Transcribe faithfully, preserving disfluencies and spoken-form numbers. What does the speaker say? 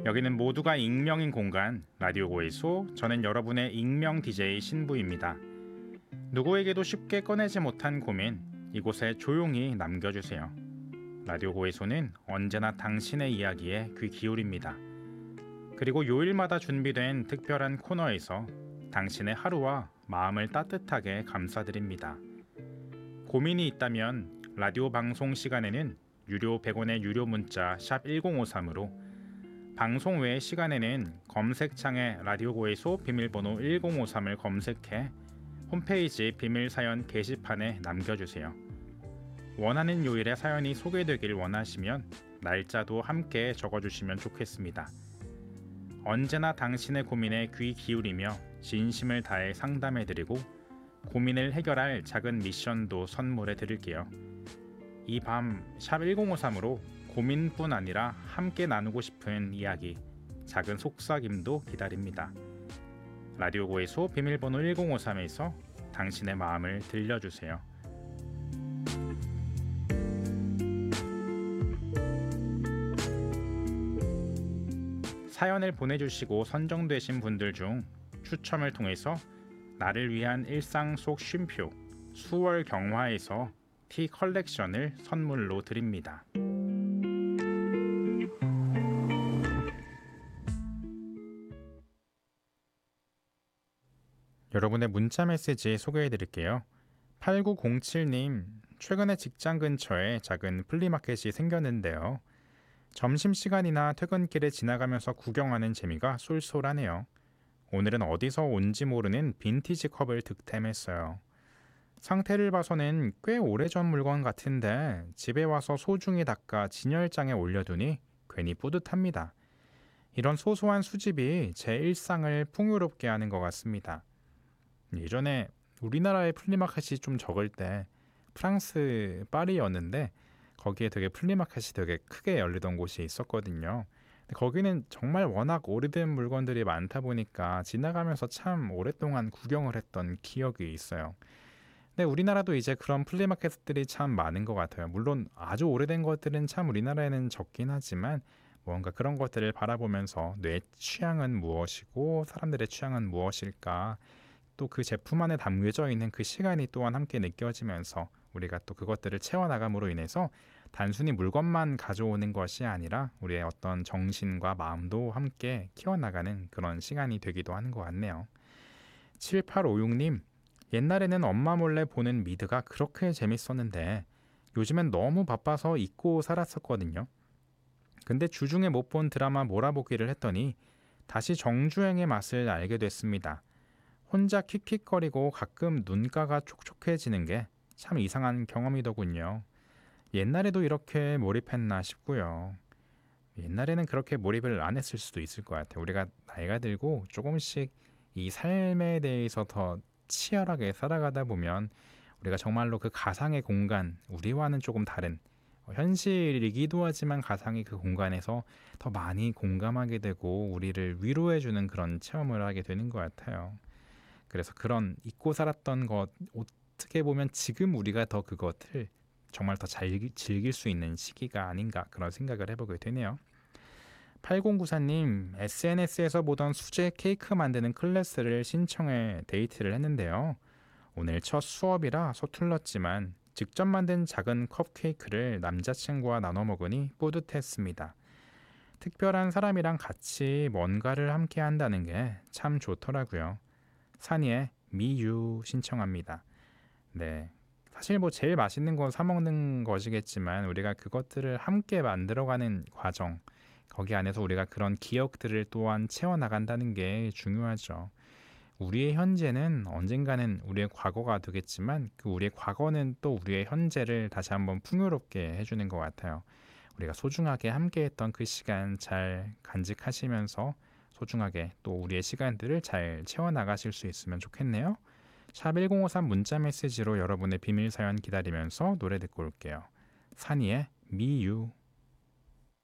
여기는 모두가 익명인 공간 라디오 고해소. 저는 여러분의 익명 디제이 신부입니다. 누구에게도 쉽게 꺼내지 못한 고민, 이곳에 조용히 남겨주세요. 라디오 고해소는 언제나 당신의 이야기에 귀 기울입니다. 그리고 요일마다 준비된 특별한 코너에서 당신의 하루와 마음을 따뜻하게 감싸드립니다. 고민이 있다면 라디오 방송 시간에는 유료 백 원의 유료 문자 샵 일공오삼으로, 방송 외의 시간에는 검색창에 라디오 고해소 비밀번호 일공오삼을 검색해 홈페이지 비밀사연 게시판에 남겨주세요. 원하는 요일에 사연이 소개되길 원하시면 날짜도 함께 적어주시면 좋겠습니다. 언제나 당신의 고민에 귀 기울이며 진심을 다해 상담해드리고 고민을 해결할 작은 미션도 선물해 드릴게요. 이 밤 샵 일공오삼으로 고민뿐 아니라 함께 나누고 싶은 이야기, 작은 속삭임도 기다립니다. 라디오 고해소 비밀번호 일공오삼에서 당신의 마음을 들려주세요. 사연을 보내주시고 선정되신 분들 중 추첨을 통해서 나를 위한 일상 속 쉼표 수월 경화에서 티 컬렉션을 선물로 드립니다. 여러분의 문자 메시지 소개해 드릴게요. 팔구공칠님, 최근에 직장 근처에 작은 플리마켓이 생겼는데요. 점심시간이나 퇴근길에 지나가면서 구경하는 재미가 쏠쏠하네요. 오늘은 어디서 온지 모르는 빈티지 컵을 득템했어요. 상태를 봐서는 꽤 오래전 물건 같은데 집에 와서 소중히 닦아 진열장에 올려두니 괜히 뿌듯합니다. 이런 소소한 수집이 제 일상을 풍요롭게 하는 것 같습니다. 예전에 우리나라의 플리마켓이 좀 적을 때 프랑스 파리였는데 거기에 되게 플리마켓이 되게 크게 열리던 곳이 있었거든요. 거기는 정말 워낙 오래된 물건들이 많다 보니까 지나가면서 참 오랫동안 구경을 했던 기억이 있어요. 근데 우리나라도 이제 그런 플리마켓들이 참 많은 것 같아요. 물론 아주 오래된 것들은 참 우리나라에는 적긴 하지만 뭔가 그런 것들을 바라보면서 내 취향은 무엇이고 사람들의 취향은 무엇일까, 또 그 제품 안에 담겨져 있는 그 시간이 또한 함께 느껴지면서 우리가 또 그것들을 채워나감으로 인해서 단순히 물건만 가져오는 것이 아니라 우리의 어떤 정신과 마음도 함께 키워나가는 그런 시간이 되기도 하는 것 같네요. 칠팔오육님, 옛날에는 엄마 몰래 보는 미드가 그렇게 재밌었는데 요즘엔 너무 바빠서 잊고 살았었거든요. 근데 주중에 못 본 드라마 몰아보기를 했더니 다시 정주행의 맛을 알게 됐습니다. 혼자 킥킥거리고 가끔 눈가가 촉촉해지는 게 참 이상한 경험이더군요. 옛날에도 이렇게 몰입했나 싶고요. 옛날에는 그렇게 몰입을 안 했을 수도 있을 것 같아요. 우리가 나이가 들고 조금씩 이 삶에 대해서 더 치열하게 살아가다 보면 우리가 정말로 그 가상의 공간, 우리와는 조금 다른 현실이기도 하지만 가상의 그 공간에서 더 많이 공감하게 되고 우리를 위로해주는 그런 체험을 하게 되는 것 같아요. 그래서 그런 잊고 살았던 것, 어떻게 보면 지금 우리가 더 그것을 정말 더 잘 즐길 수 있는 시기가 아닌가, 그런 생각을 해보게 되네요. 팔공구사님, 에스엔에스에서 보던 수제 케이크 만드는 클래스를 신청해 데이트를 했는데요. 오늘 첫 수업이라 서툴렀지만 직접 만든 작은 컵케이크를 남자친구와 나눠 먹으니 뿌듯했습니다. 특별한 사람이랑 같이 뭔가를 함께 한다는 게 참 좋더라고요. 산이의 미유 신청합니다. 네, 사실 뭐 제일 맛있는 건 사 먹는 것이겠지만 우리가 그것들을 함께 만들어가는 과정, 거기 안에서 우리가 그런 기억들을 또한 채워나간다는 게 중요하죠. 우리의 현재는 언젠가는 우리의 과거가 되겠지만 그 우리의 과거는 또 우리의 현재를 다시 한번 풍요롭게 해주는 것 같아요. 우리가 소중하게 함께했던 그 시간 잘 간직하시면서 소중하게 또 우리의 시간들을 잘 채워나가실 수 있으면 좋겠네요. 샵 일공오삼 문자 메시지로 여러분의 비밀 사연 기다리면서 노래 듣고 올게요. 산이의 미유.